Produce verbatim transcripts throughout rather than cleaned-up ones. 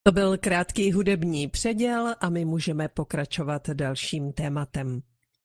To byl krátký hudební předěl a my můžeme pokračovat dalším tématem.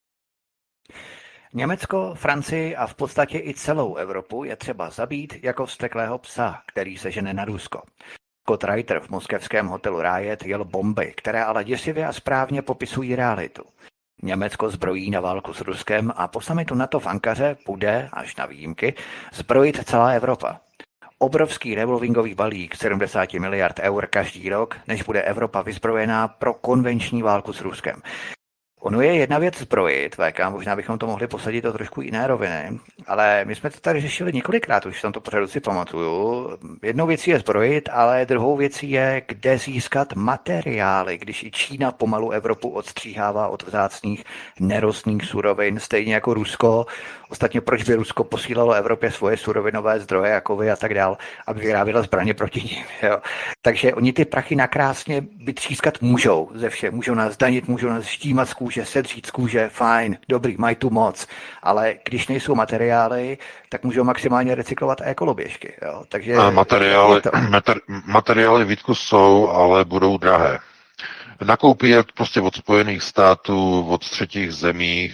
Německo, Francii a v podstatě i celou Evropu je třeba zabít jako vzteklého psa, který se žene na Rusko. Scott Reiter v moskevském hotelu Riot jel bomby, které ale děsivě a správně popisují realitu. Německo zbrojí na válku s Ruskem a po summitu NATO v Ankaře bude, až na výjimky, zbrojit celá Evropa. Obrovský revolvingový balík sedmdesát miliard eur každý rok, než bude Evropa vyzbrojená pro konvenční válku s Ruskem. Ono je jedna věc zbrojit, V K, možná bychom to mohli posadit do trošku jiné roviny, ale my jsme to tady řešili několikrát, už v tomto pořadu si pamatuju. Jednou věcí je zbrojit, ale druhou věcí je, kde získat materiály, když i Čína pomalu Evropu odstříhává od vzácných nerostných surovin, stejně jako Rusko. Ostatně proč by Rusko posílalo Evropě svoje surovinové zdroje, jako vy a tak dál, aby vyráběla zbraně proti nim. Jo. Takže oni ty prachy nakrásně vytřískat můžou ze vše. Můžou nás zdanit, můžou nás štímat z kůže, sedřít z kůže, fajn, dobrý, mají tu moc. Ale když nejsou materiály, tak můžou maximálně recyklovat ekoloběžky. Jo. Takže A materiály, mater, materiály Vítku jsou, ale budou drahé. Nakoupí je prostě od Spojených států, od třetích zemí,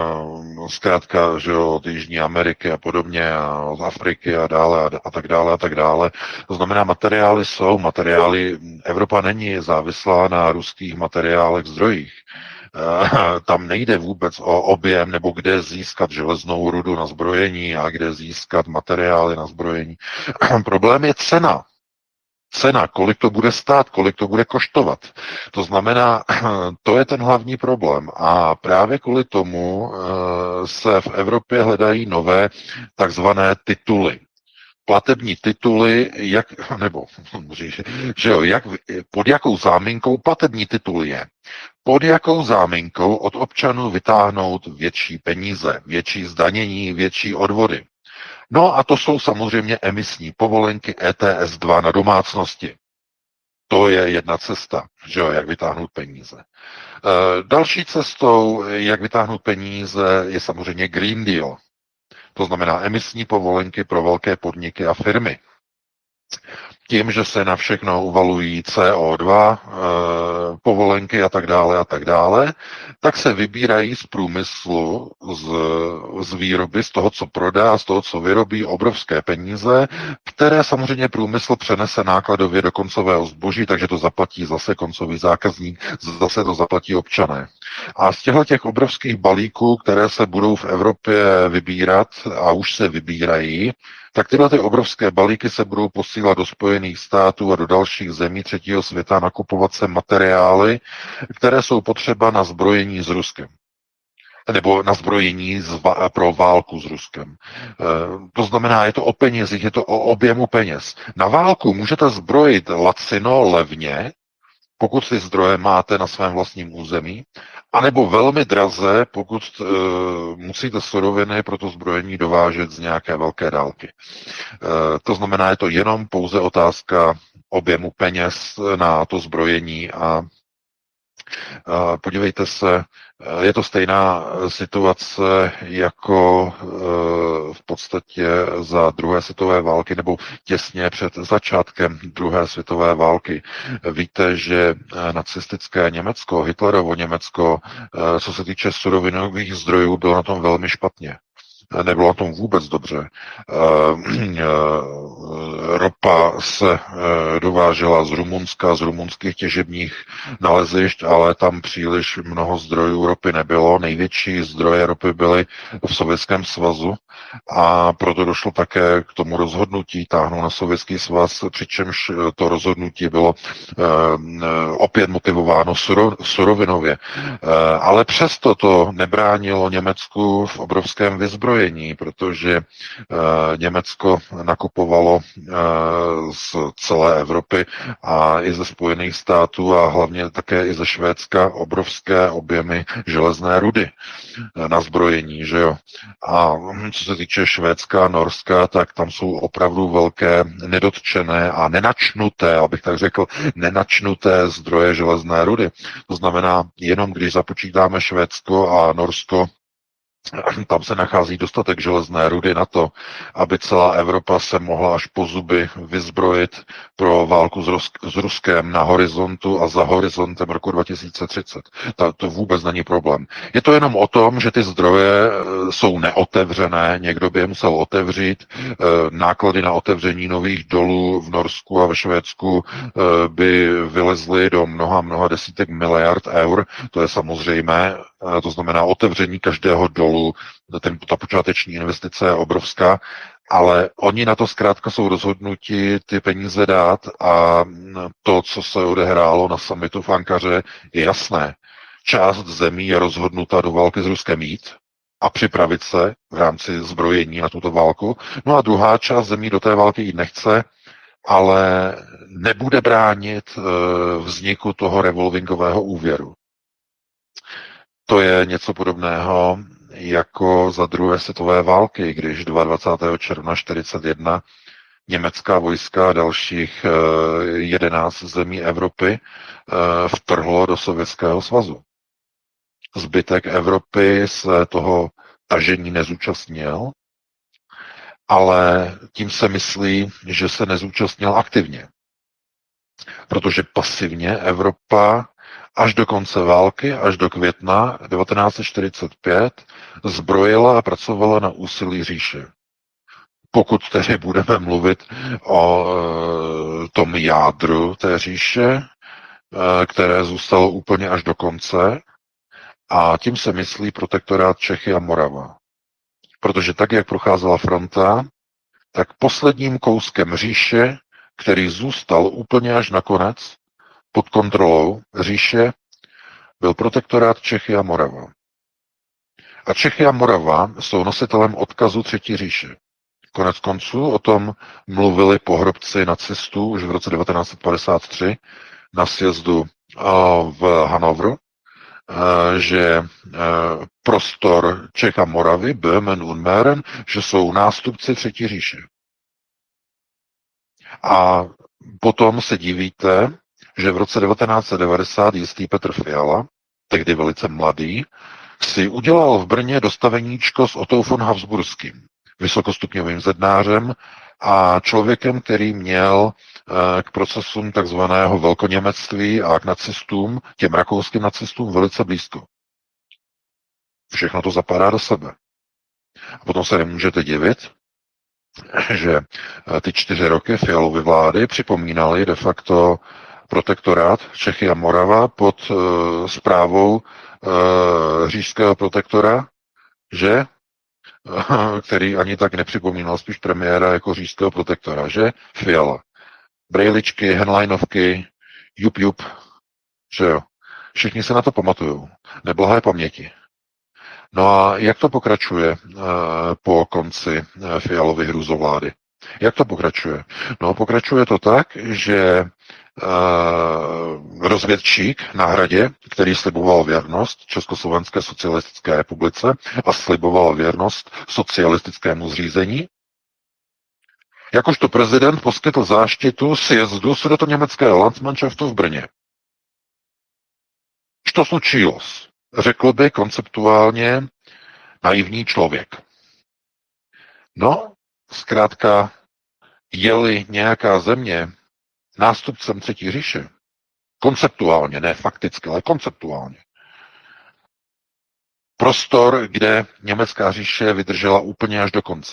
zkrátka, že jo, od Jižní Ameriky a podobně, a od Afriky a dále a, a tak dále a tak dále. To znamená, materiály jsou, materiály, Evropa není závislá na ruských materiálech, zdrojích. Tam nejde vůbec o objem nebo kde získat železnou rudu na zbrojení a kde získat materiály na zbrojení. Problém je cena. Cena, kolik to bude stát, kolik to bude koštovat. To znamená, to je ten hlavní problém. A právě kvůli tomu se v Evropě hledají nové takzvané tituly. Platební tituly, jak, nebo, že jo, jak, pod jakou záminkou platební titul je. Pod jakou záminkou od občanů vytáhnout větší peníze, větší zdanění, větší odvody. No a to jsou samozřejmě emisní povolenky E T S dva na domácnosti. To je jedna cesta, že jo, jak vytáhnout peníze. E, další cestou, jak vytáhnout peníze, je samozřejmě Green Deal. To znamená emisní povolenky pro velké podniky a firmy. Tím, že se na všechno uvalují C O dva, e, povolenky a tak dále a tak dále, tak se vybírají z průmyslu, z, z výroby, z toho, co prodá, z toho, co vyrobí, obrovské peníze, které samozřejmě průmysl přenese nákladově do koncového zboží, takže to zaplatí zase koncový zákazník, zase to zaplatí občané. A z těchto těch obrovských balíků, které se budou v Evropě vybírat a už se vybírají, tak tyhle ty obrovské balíky se budou posílat do Spojených států a do dalších zemí třetího světa, nakupovat se materiály, které jsou potřeba na zbrojení s Ruskem. Nebo na zbrojení pro válku s Ruskem. E, to znamená, je to o penězích, je to o objemu peněz. Na válku můžete zbrojit lacino, levně, pokud ty zdroje máte na svém vlastním území, anebo velmi draze, pokud e, musíte suroviny pro to zbrojení dovážet z nějaké velké dálky. E, to znamená, je to jenom pouze otázka objemu peněz na to zbrojení a e, podívejte se, je to stejná situace jako v podstatě za druhé světové války nebo těsně před začátkem druhé světové války. Víte, že nacistické Německo, Hitlerovo Německo, co se týče surovinových zdrojů, bylo na tom velmi špatně. Nebylo na tom vůbec dobře. Ropa se dovážela z Rumunska, z rumunských těžebních nalezišť, ale tam příliš mnoho zdrojů ropy nebylo. Největší zdroje ropy byly v Sovětském svazu a proto došlo také k tomu rozhodnutí táhnout na Sovětský svaz, přičemž to rozhodnutí bylo opět motivováno surovinově. Ale přesto to nebránilo Německu v obrovském vyzbrojení, protože e, Německo nakupovalo e, z celé Evropy a i ze Spojených států a hlavně také i ze Švédska obrovské objemy železné rudy e, na zbrojení, že jo. A co se týče Švédska a Norska, tak tam jsou opravdu velké nedotčené a nenačnuté, abych tak řekl, nenačnuté zdroje železné rudy. To znamená, jenom když započítáme Švédsko a Norsko Tam se nachází dostatek železné rudy na to, aby celá Evropa se mohla až po zuby vyzbrojit pro válku s, Rus- s Ruskem na horizontu a za horizontem roku dva tisíce třicet. Ta, to vůbec není problém. Je to jenom o tom, že ty zdroje e, jsou neotevřené, někdo by je musel otevřít, e, náklady na otevření nových dolů v Norsku a ve Švédsku e, by vylezly do mnoha, mnoha desítek miliard eur, to je samozřejmé, e, to znamená otevření každého dolu. Ten, ta počáteční investice je obrovská, ale oni na to zkrátka jsou rozhodnuti ty peníze dát a to, co se odehrálo na summitu v Ankaře, je jasné. Část zemí je rozhodnuta do války s Ruskem jít a připravit se v rámci zbrojení na tuto válku. No a druhá část zemí do té války jít nechce, ale nebude bránit vzniku toho revolvingového úvěru. To je něco podobného jako za druhé světové války, když dvacátého druhého června čtyřicet jedna německá vojska a dalších jedenáct zemí Evropy vtrhlo do Sovětského svazu. Zbytek Evropy se toho tažení nezúčastnil, ale tím se myslí, že se nezúčastnil aktivně. Protože pasivně Evropa až do konce války, až do května devatenáct set čtyřicet pět zbrojila a pracovala na úsilí říše. Pokud tedy budeme mluvit o e, tom jádru té říše, e, které zůstalo úplně až do konce, a tím se myslí protektorát Čechy a Morava. Protože tak, jak procházela fronta, tak posledním kouskem říše, který zůstal úplně až nakonec pod kontrolou říše, byl protektorát Čechy a Morava. A Čechy a Morava jsou nositelem odkazu Třetí říše. Konec konců o tom mluvili pohrobci nacistů už v roce devatenáct set padesát tři na sjezdu v Hanovru, že prostor Čech a Moravy, Böhmen und Mähren, že jsou nástupci Třetí říše. A potom se divíte, že v roce devatenáct set devadesát jistý Petr Fiala, tehdy velice mladý, si udělal v Brně dostaveníčko s Ottou von Habsburským, vysokostupňovým zednářem a člověkem, který měl k procesům takzvaného velkoněmectví a k nacistům, těm rakouským nacistům, velice blízko. Všechno to zapadá do sebe. A potom se nemůžete divit, že ty čtyři roky Fialovy vlády připomínaly de facto protektorát Čechy a Morava pod uh, správou uh, říšského protektora, že, uh, který ani tak nepřipomínal spíš premiéra jako říšského protektora, že Fiala. Brejličky, henleinovky, jup jup, že jo. Všichni se na to pamatujou. Neblahé paměti. No a jak to pokračuje uh, po konci uh, Fialovy hrůzovlády? Jak to pokračuje? No, pokračuje to tak, že uh, rozvědčík na Hradě, který sliboval věrnost Československé socialistické republice a sliboval věrnost socialistickému zřízení, jakožto prezident poskytl záštitu sjezdu sudetoněmeckého Landsmannschaftu v Brně. Što slučilось? Řekl by konceptuálně naivní člověk. No, zkrátka, je-li nějaká země nástupcem Třetí říše, konceptuálně, ne fakticky, ale konceptuálně, prostor, kde německá říše vydržela úplně až do konce,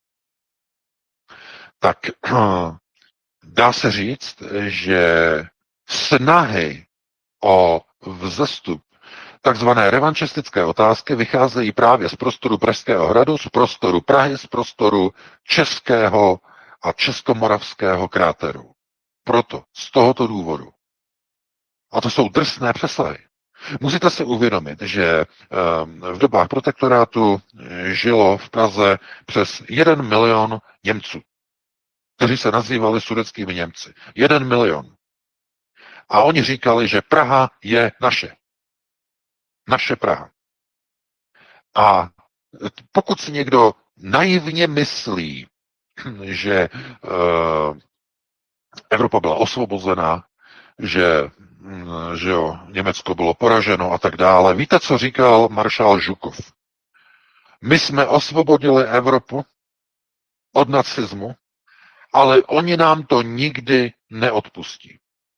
tak dá se říct, že snahy o vzestup takzvané revanšistické otázky vycházejí právě z prostoru Pražského hradu, z prostoru Prahy, z prostoru českého a českomoravského kráteru. Proto, z tohoto důvodu. A to jsou drsné přesahy. Musíte si uvědomit, že v dobách protektorátu žilo v Praze přes jeden milion Němců, kteří se nazývali sudetskými Němci. Jeden milion. A oni říkali, že Praha je naše. Naše Praha. A pokud si někdo naivně myslí, že uh, Evropa byla osvobozená, že, že jo, Německo bylo poraženo a tak dále. Víte, co říkal maršál Žukov? My jsme osvobodili Evropu od nacismu, ale oni nám to nikdy neodpustí.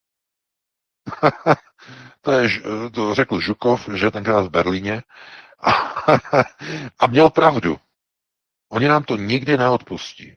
To, je, to řekl Žukov, že tenkrát v Berlíně. A, a měl pravdu. Oni nám to nikdy neodpustí.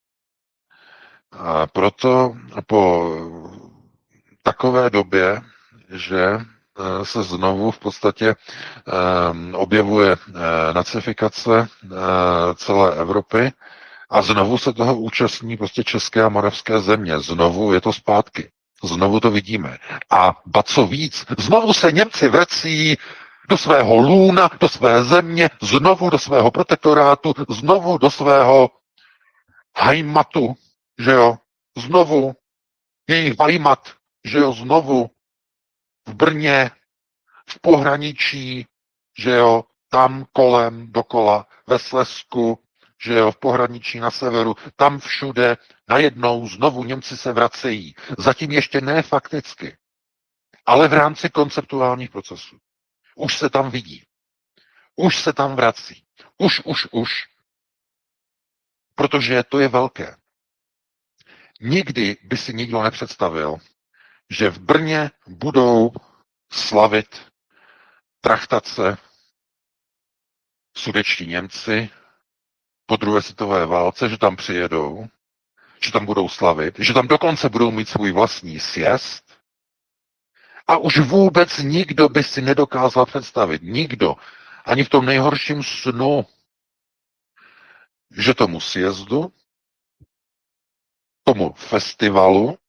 A proto po takové době, že se znovu v podstatě objevuje nacifikace celé Evropy a znovu se toho účastní prostě české a moravské země. Znovu je to zpátky. Znovu to vidíme. A ba co víc, znovu se Němci vrací do svého lůna, do své země, znovu do svého protektorátu, znovu do svého Heimatu, že jo, znovu jejich Heimat, že jo, znovu v Brně, v pohraničí, že jo, tam kolem, dokola, ve Slezsku, že jo, v pohraničí na severu, tam všude, najednou znovu Němci se vracejí. Zatím ještě ne fakticky, ale v rámci konceptuálních procesů. Už se tam vidí. Už se tam vrací. Už, už, už. Protože to je velké. Nikdy by si nikdo nepředstavil, že v Brně budou slavit trachtace sudetští Němci po druhé světové válce, že tam přijedou, že tam budou slavit, že tam dokonce budou mít svůj vlastní sjezd. A už vůbec nikdo by si nedokázal představit, nikdo, ani v tom nejhorším snu, že tomu sjezdu, tomu festivalu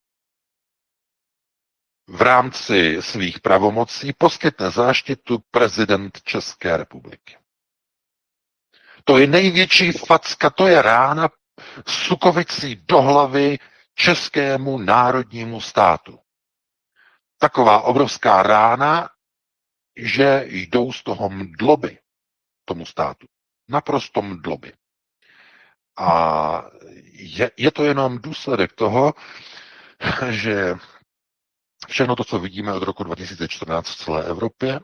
v rámci svých pravomocí poskytne záštitu prezident České republiky. To je největší facka, to je rána sukovicí do hlavy českému národnímu státu. Taková obrovská rána, že jdou z toho mdloby tomu státu. Naprosto mdloby. A je, je to jenom důsledek toho, že všechno to, co vidíme od roku dva tisíce čtrnáct v celé Evropě,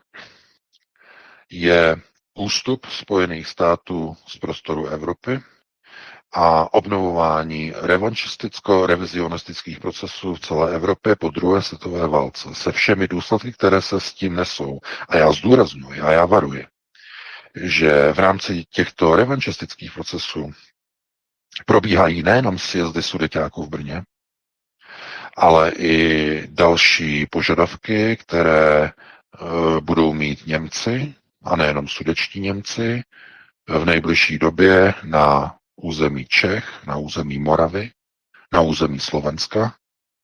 je ústup Spojených států z prostoru Evropy a obnovování revanšisticko-revizionistických procesů v celé Evropě po druhé světové válce se všemi důsledky, které se s tím nesou. A já zdůraznuju, a já varuji, že v rámci těchto revanšistických procesů probíhají nejenom sjezdy sudeťáků v Brně, ale i další požadavky, které e, budou mít Němci, a nejenom sudetští Němci, v nejbližší době na území Čech, na území Moravy, na území Slovenska.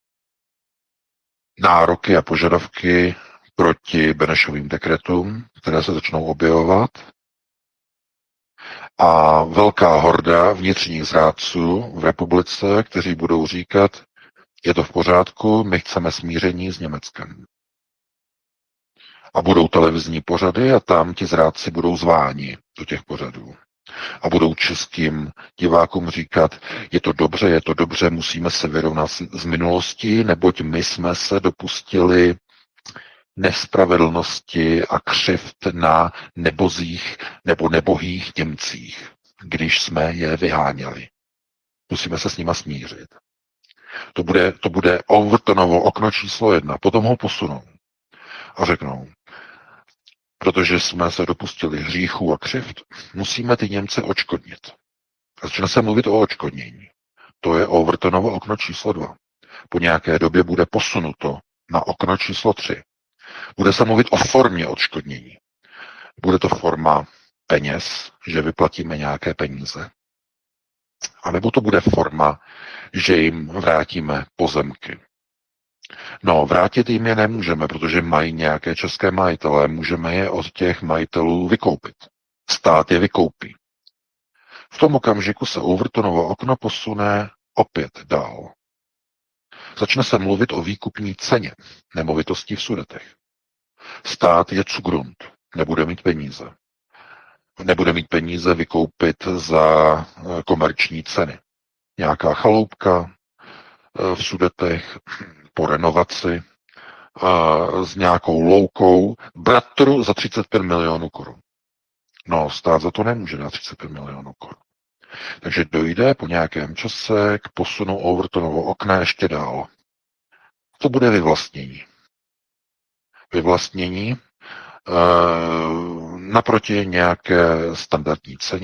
Nároky a požadavky proti Benešovým dekretům, které se začnou objevovat. A velká horda vnitřních zrádců v republice, kteří budou říkat, je to v pořádku, my chceme smíření s Německem. A budou televizní pořady a tam ti zrádci budou zváni do těch pořadů. A budou českým divákům říkat, je to dobře, je to dobře, musíme se vyrovnat z minulosti, neboť my jsme se dopustili nespravedlnosti a křivd na nebozích nebo nebohých Němcích, když jsme je vyháněli. Musíme se s nima smířit. To bude, to bude Overtonovo okno číslo jedna. Potom ho posunou a řeknou, protože jsme se dopustili hříchů a křivd, musíme ty Němce odškodnit. A začne se mluvit o odškodnění. To je Overtonovo okno číslo dva. Po nějaké době bude posunuto na okno číslo tři. Bude se mluvit o formě odškodnění. Bude to forma peněz, že vyplatíme nějaké peníze. A nebo to bude forma, že jim vrátíme pozemky. No, vrátit jim je nemůžeme, protože mají nějaké české majitele. Můžeme je od těch majitelů vykoupit. Stát je vykoupí. V tom okamžiku se Overtonovo okno posune opět dál. Začne se mluvit o výkupní ceně nemovitostí v Sudetech. Stát je Zugrund, nebude mít peníze. Nebude mít peníze vykoupit za komerční ceny. Nějaká chaloupka v Sudetech po renovaci s nějakou loukou bratru za třicet pět milionů korun. No, stát za to nemůže dát třicet pět milionů korun. Takže dojde po nějakém čase k posunu Overtonovo okna ještě dál. To bude vyvlastnění. Vyvlastnění e, naproti nějaké standardní ceně.